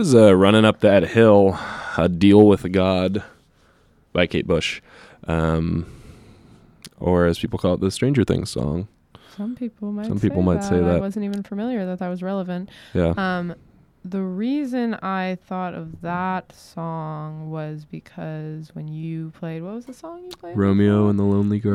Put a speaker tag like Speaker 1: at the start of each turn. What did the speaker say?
Speaker 1: was Running Up That Hill, A Deal with God by Kate Bush. Or as people call it, the Stranger Things song.
Speaker 2: Some people might
Speaker 1: say that.
Speaker 2: I wasn't even familiar that was relevant.
Speaker 1: Yeah.
Speaker 2: The reason I thought of that song was because when you played, what was the song you played?
Speaker 1: Romeo and the Lonely Girl.